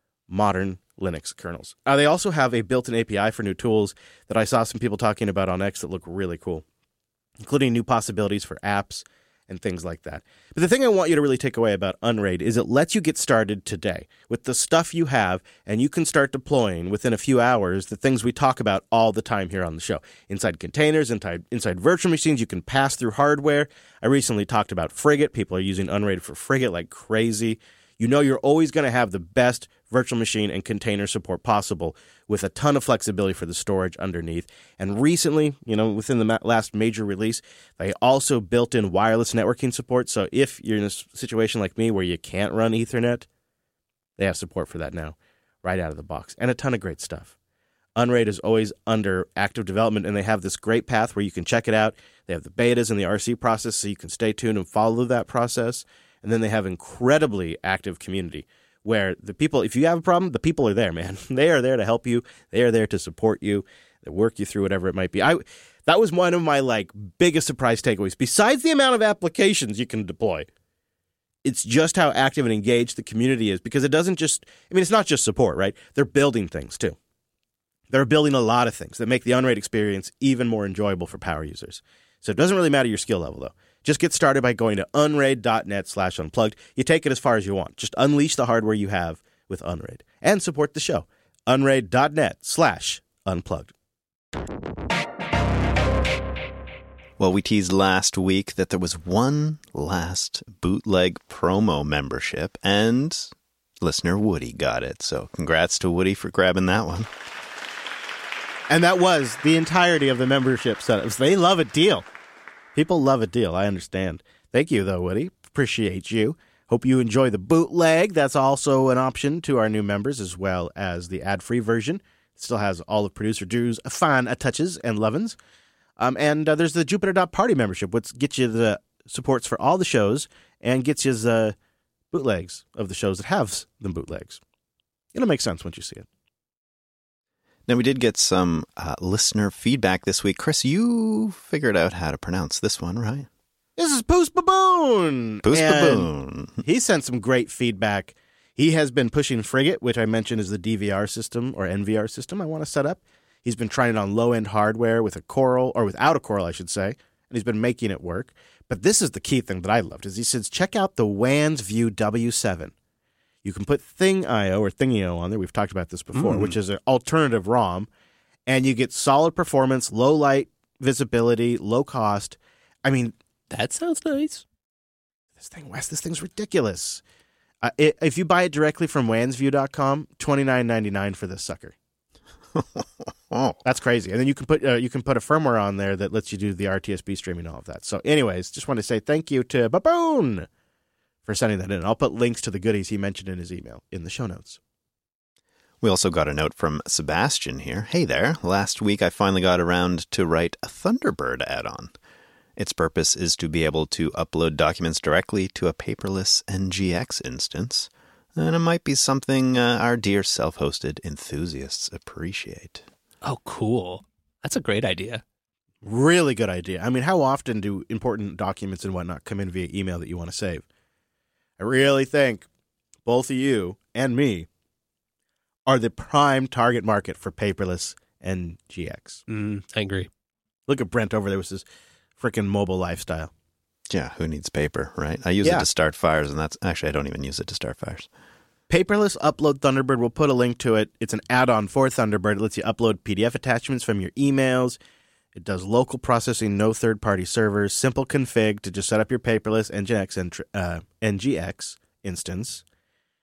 modern Linux kernels. Uh, they also have a built-in A P I for new tools that I saw some people talking about on X that look really cool, including new possibilities for apps and things like that. But the thing I want you to really take away about Unraid is it lets you get started today with the stuff you have, and you can start deploying within a few hours the things we talk about all the time here on the show. Inside containers, inside, inside virtual machines, you can pass through hardware. I recently talked about Frigate. People are using Unraid for Frigate like crazy. You know you're always going to have the best virtual machine and container support possible with a ton of flexibility for the storage underneath. And recently, you know, within the ma- last major release, they also built in wireless networking support. So if you're in a situation like me where you can't run Ethernet, they have support for that now, right out of the box. And a ton of great stuff. Unraid is always under active development, and they have this great path where you can check it out. They have the betas and the R C process, so you can stay tuned and follow that process. And then they have incredibly active community where the people, if you have a problem, the people are there, man. They are there to help you. They are there to support you, they work you through whatever it might be. I That was one of my like biggest surprise takeaways. Besides the amount of applications you can deploy, it's just how active and engaged the community is, because it doesn't just, I mean, it's not just support, right? They're building things too. They're building a lot of things that make the Unraid experience even more enjoyable for power users. So it doesn't really matter your skill level, though. Just get started by going to unraid.net slash unplugged. You take it as far as you want. Just unleash the hardware you have with Unraid. And support the show. Unraid.net slash unplugged. Well, we teased last week that there was one last bootleg promo membership, and listener Woody got it. So congrats to Woody for grabbing that one. And that was the entirety of the membership setups. They love a deal. People love a deal. I understand. Thank you, though, Woody. Appreciate you. Hope you enjoy the bootleg. That's also an option to our new members, as well as the ad-free version. It still has all of Producer Drew's fine touches and lovin's. Um, and uh, there's the Jupiter.Party membership, which gets you the supports for all the shows and gets you the bootlegs of the shows that have the bootlegs. It'll make sense once you see it. Now, we did get some uh, listener feedback this week. Chris, you figured out how to pronounce this one, right? This is Poos Baboon. Poos And Baboon. He sent some great feedback. He has been pushing Frigate, which I mentioned is the D V R system or N V R system I want to set up. He's been trying it on low-end hardware with a Coral, or without a Coral, I should say, and he's been making it work. But this is the key thing that I loved, is he says, check out the WANSView W seven. You can put Thing.io or Thingio on there. We've talked about this before, mm. which is an alternative ROM, and you get solid performance, low light visibility, low cost. I mean, that sounds nice. This thing, Wes, this thing's ridiculous. Uh, it, if you buy it directly from wansview dot com, twenty-nine ninety-nine for this sucker. Oh, that's crazy. And then you can put uh, you can put a firmware on there that lets you do the R T S B streaming and all of that. So, anyways, just want to say thank you to Baboon for sending that in. I'll put links to the goodies he mentioned in his email in the show notes. We also got a note from Sebastian here. Hey there. Last week I finally got around to write a Thunderbird add-on. Its purpose is to be able to upload documents directly to a paperless N G X instance. And it might be something uh, our dear self-hosted enthusiasts appreciate. Oh, cool. That's a great idea. Really good idea. I mean, how often do important documents and whatnot come in via email that you want to save? I really think both of you and me are the prime target market for paperless N G X. Mm, I agree. Look at Brent over there with his freaking mobile lifestyle. Yeah, who needs paper, right? I use Yeah. it to start fires, and that's actually I don't even use it to start fires. Paperless Upload Thunderbird, we'll put a link to it. It's an add-on for Thunderbird. It lets you upload P D F attachments from your emails. It does local processing, no third-party servers, simple config to just set up your paperless Nginx and uh, N G X instance.